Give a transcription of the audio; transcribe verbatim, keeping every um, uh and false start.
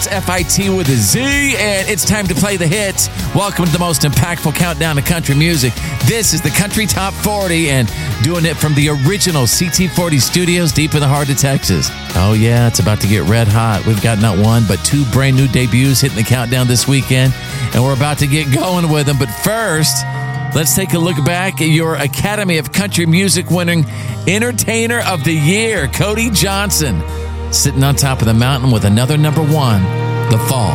F I T with a Z, and it's time to play the hits. Welcome to the most impactful countdown to country music. This is the Country Top forty, and doing it from the original C T forty studios deep in the heart of Texas. Oh yeah, it's about to get red hot. We've got not one, but two brand new debuts hitting the countdown this weekend, and we're about to get going with them. But first, let's take a look back at your Academy of Country Music winning Entertainer of the Year, Cody Johnson, sitting on top of the mountain with another number one, The Fall.